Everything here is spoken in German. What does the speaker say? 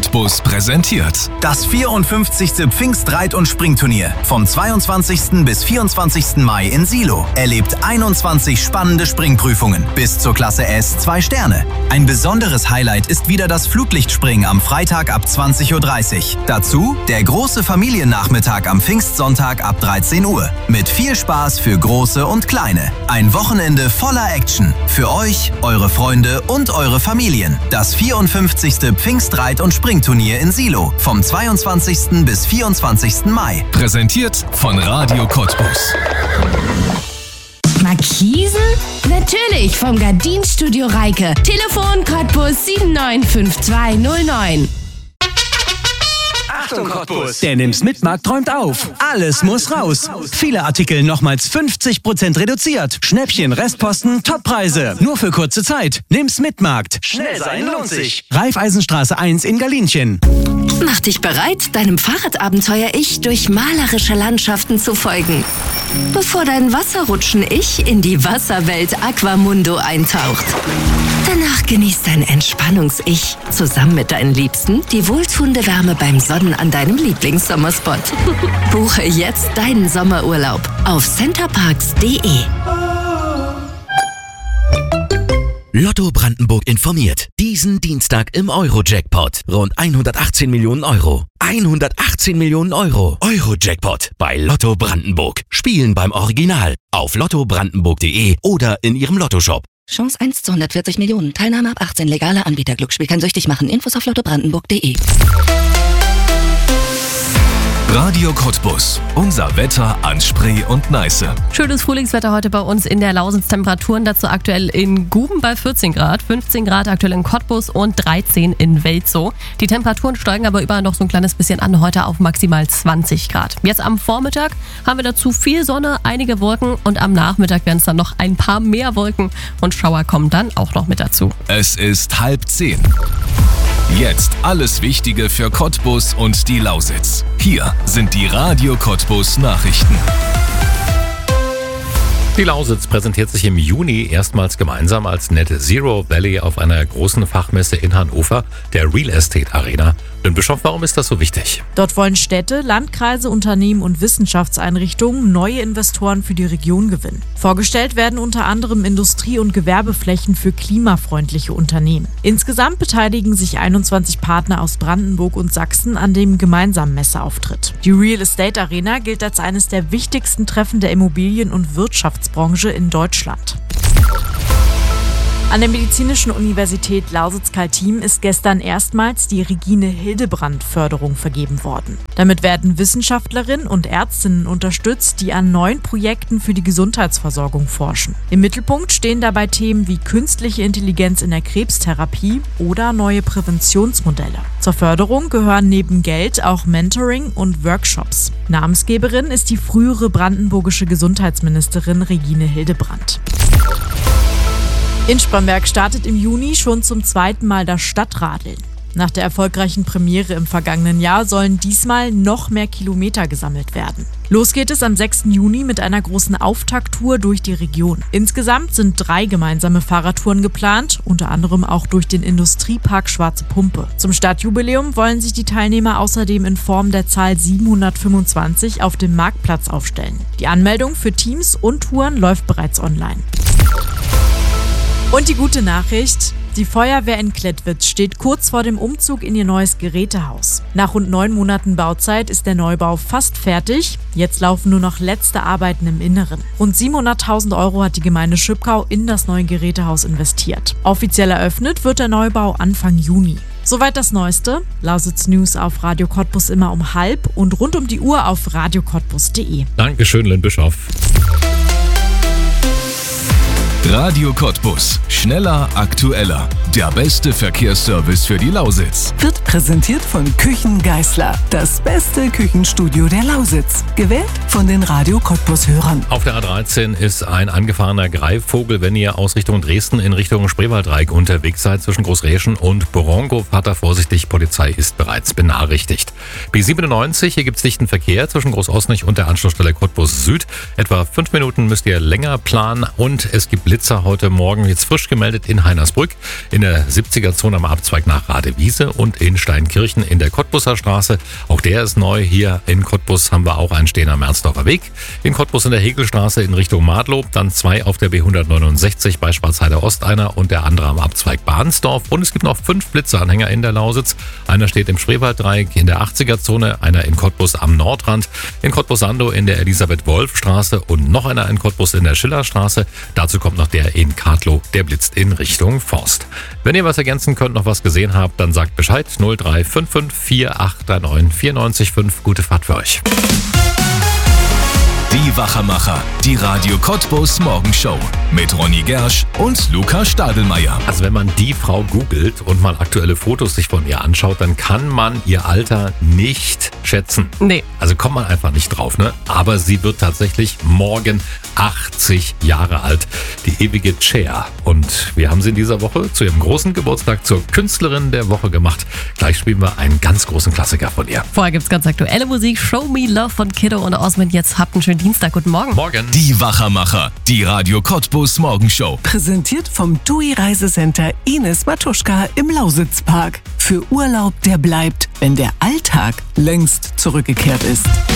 Cottbus präsentiert das 54. Pfingstreit- und Springturnier vom 22. bis 24. Mai in Silo. Erlebt 21 spannende Springprüfungen bis zur Klasse S 2 Sterne. Ein besonderes Highlight ist wieder das Flutlichtspringen am Freitag ab 20.30 Uhr. Dazu der große Familiennachmittag am Pfingstsonntag ab 13 Uhr. Mit viel Spaß für Große und Kleine. Ein Wochenende voller Action. Für euch, eure Freunde und eure Familien. Das 54. Pfingstreit- und Springturnier in Silo vom 22. bis 24. Mai. Präsentiert von Radio Cottbus. Markisen? Natürlich, vom Gardinstudio Reike. Telefon Cottbus 795209. Achtung Cottbus! Der Nimm's-mit-Markt träumt auf. Alles muss raus. Viele Artikel nochmals 50% reduziert. Schnäppchen, Restposten, Toppreise. Nur für kurze Zeit. Nimm's-mit-Markt. Schnell sein lohnt sich. Raiffeisenstraße 1 in Galinchen. Mach dich bereit, deinem Fahrradabenteuer-Ich durch malerische Landschaften zu folgen. Bevor dein Wasserrutschen-Ich in die Wasserwelt Aquamundo eintaucht. Danach genießt dein Entspannungs-Ich zusammen mit deinen Liebsten die wohltuende Wärme beim Sonnen an deinem Lieblingssommerspot. Buche jetzt deinen Sommerurlaub auf centerparks.de. Lotto Brandenburg informiert. Diesen Dienstag im Euro-Jackpot. Rund 118 Millionen Euro. 118 Millionen Euro. Euro-Jackpot bei Lotto Brandenburg. Spielen beim Original. Auf lottobrandenburg.de oder in Ihrem Lottoshop. Chance 1 zu 140 Millionen. Teilnahme ab 18. Legale Anbieter. Glücksspiel kann süchtig machen. Infos auf lottobrandenburg.de. Radio Cottbus. Unser Wetter an Spree und Neiße. Schönes Frühlingswetter heute bei uns in der Lausitz. Temperaturen dazu aktuell in Guben bei 14 Grad, 15 Grad aktuell in Cottbus und 13 in Welzow. Die Temperaturen steigen aber überall noch so ein kleines bisschen an, heute auf maximal 20 Grad. Jetzt am Vormittag haben wir dazu viel Sonne, einige Wolken und am Nachmittag werden es dann noch ein paar mehr Wolken und Schauer kommen dann auch noch mit dazu. Es ist 9:30. Jetzt alles Wichtige für Cottbus und die Lausitz. Hier sind die Radio Cottbus Nachrichten. Die Lausitz präsentiert sich im Juni erstmals gemeinsam als Net Zero Valley auf einer großen Fachmesse in Hannover, der Real Estate Arena. Lynn Bischoff, warum ist das so wichtig? Dort wollen Städte, Landkreise, Unternehmen und Wissenschaftseinrichtungen neue Investoren für die Region gewinnen. Vorgestellt werden unter anderem Industrie- und Gewerbeflächen für klimafreundliche Unternehmen. Insgesamt beteiligen sich 21 Partner aus Brandenburg und Sachsen an dem gemeinsamen Messeauftritt. Die Real Estate Arena gilt als eines der wichtigsten Treffen der Immobilien- und Wirtschaftsbranche in Deutschland. An der Medizinischen Universität Lausitz-Kaltim ist gestern erstmals die Regine-Hildebrandt-Förderung vergeben worden. Damit werden Wissenschaftlerinnen und Ärztinnen unterstützt, die an neuen Projekten für die Gesundheitsversorgung forschen. Im Mittelpunkt stehen dabei Themen wie künstliche Intelligenz in der Krebstherapie oder neue Präventionsmodelle. Zur Förderung gehören neben Geld auch Mentoring und Workshops. Namensgeberin ist die frühere brandenburgische Gesundheitsministerin Regine Hildebrandt. In Spremberg startet im Juni schon zum zweiten Mal das Stadtradeln. Nach der erfolgreichen Premiere im vergangenen Jahr sollen diesmal noch mehr Kilometer gesammelt werden. Los geht es am 6. Juni mit einer großen Auftakttour durch die Region. Insgesamt sind 3 gemeinsame Fahrradtouren geplant, unter anderem auch durch den Industriepark Schwarze Pumpe. Zum Stadtjubiläum wollen sich die Teilnehmer außerdem in Form der Zahl 725 auf dem Marktplatz aufstellen. Die Anmeldung für Teams und Touren läuft bereits online. Und die gute Nachricht: Die Feuerwehr in Klettwitz steht kurz vor dem Umzug in ihr neues Gerätehaus. Nach rund 9 Monaten Bauzeit ist der Neubau fast fertig. Jetzt laufen nur noch letzte Arbeiten im Inneren. Rund 700.000 Euro hat die Gemeinde Schüppkau in das neue Gerätehaus investiert. Offiziell eröffnet wird der Neubau Anfang Juni. Soweit das Neueste. Lausitz News auf Radio Cottbus immer um 12:30 und rund um die Uhr auf radiocottbus.de. Dankeschön, Lynn Bischoff. Radio Cottbus. Schneller, aktueller. Der beste Verkehrsservice für die Lausitz. Wird präsentiert von Küchen Geisler. Das beste Küchenstudio der Lausitz. Gewählt von den Radio Cottbus-Hörern. Auf der A13 ist ein angefahrener Greifvogel, wenn ihr aus Richtung Dresden in Richtung Spreewaldreieck unterwegs seid. Zwischen Großräschen und Borongo. Fahrt da vorsichtig, Polizei ist bereits benachrichtigt. B97, hier gibt es dichten Verkehr zwischen Großosnich und der Anschlussstelle Cottbus Süd. Etwa 5 Minuten müsst ihr länger planen und es gibt Blitzer heute Morgen jetzt frisch gemeldet in Heinersbrück, in der 70er-Zone am Abzweig nach Radewiese und in Steinkirchen in der Cottbuser Straße. Auch der ist neu. Hier in Cottbus haben wir auch einen stehen am Merzdorfer Weg. In Cottbus in der Hegelstraße in Richtung Madlob, dann 2 auf der B169 bei Schwarzheide Ost einer und der andere am Abzweig Bahnsdorf. Und es gibt noch 5 Blitzeranhänger in der Lausitz. Einer steht im Spreewalddreieck in der 80er-Zone, einer in Cottbus am Nordrand, in Cottbus-Sandow in der Elisabeth-Wolf-Straße und noch einer in Cottbus in der Schillerstraße. Dazu kommt noch der in Kadlow, der blitzt in Richtung Forst. Wenn ihr was ergänzen könnt, noch was gesehen habt, dann sagt Bescheid. 0355 4839 94,5. Gute Fahrt für euch. Die Wachermacher, die Radio Cottbus Morgenshow mit Ronny Gersch und Lukas Stadelmeier. Also wenn man die Frau googelt und mal aktuelle Fotos sich von ihr anschaut, dann kann man ihr Alter nicht schätzen. Nee. Also kommt man einfach nicht drauf, ne? Aber sie wird tatsächlich morgen 80 Jahre alt. Die ewige Cher. Und wir haben sie in dieser Woche zu ihrem großen Geburtstag zur Künstlerin der Woche gemacht. Gleich spielen wir einen ganz großen Klassiker von ihr. Vorher gibt's ganz aktuelle Musik. Show Me Love von Kiddo und Osmond. Jetzt habt einen schönen Dienstag. Guten Morgen. Morgen. Die Wachermacher, die Radio Cottbus Morgenshow. Präsentiert vom TUI Reisecenter Ines Matuschka im Lausitzpark. Für Urlaub, der bleibt, wenn der Alltag längst zurückgekehrt ist.